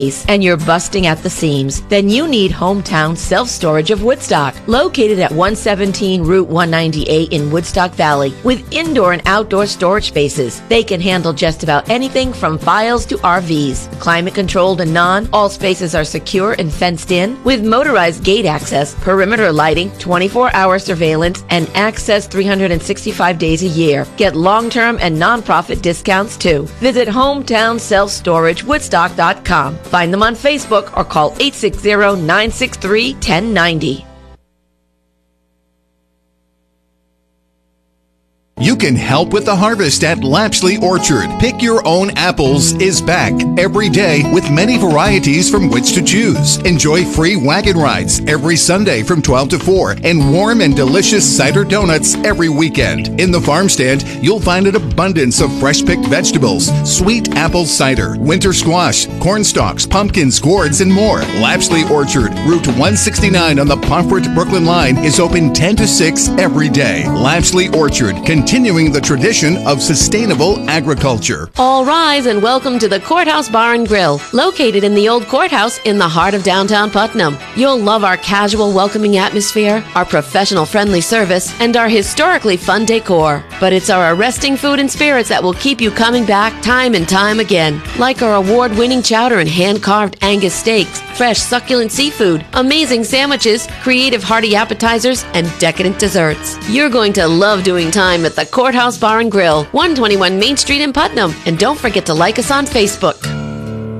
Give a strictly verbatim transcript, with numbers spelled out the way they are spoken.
and you're busting at the seams, then you need Hometown Self-Storage of Woodstock, located at one seventeen Route one ninety-eight in Woodstock Valley, with indoor and outdoor storage spaces. They can handle just about anything from files to R Vs. Climate controlled and non, all spaces are secure and fenced in, with motorized gate access, perimeter lighting, twenty-four hour surveillance, and access three hundred sixty-five days a year. Get long-term and non-profit discounts too. Visit hometown self storage woodstock dot com. Find them on Facebook or call eight six zero, nine six three, one zero nine zero. You can help with the harvest at Lapsley Orchard. Pick Your Own Apples is back every day with many varieties from which to choose. Enjoy free wagon rides every Sunday from twelve to four and warm and delicious cider donuts every weekend. In the farm stand, you'll find an abundance of fresh-picked vegetables, sweet apple cider, winter squash, corn stalks, pumpkins, gourds, and more. Lapsley Orchard, Route one sixty-nine on the Pomfret-Brooklyn line, is open ten to six every day. Lapsley Orchard, continuing the tradition of sustainable agriculture. All rise and welcome to the Courthouse Bar and Grill, located in the old courthouse in the heart of downtown Putnam. You'll love our casual, welcoming atmosphere, our professional, friendly service, and our historically fun decor. But it's our arresting food and spirits that will keep you coming back time and time again. Like our award-winning chowder and hand-carved Angus steaks, fresh, succulent seafood, amazing sandwiches, creative, hearty appetizers, and decadent desserts. You're going to love doing time at the Courthouse Bar and Grill, one twenty-one Main Street in Putnam. And don't forget to like us on Facebook.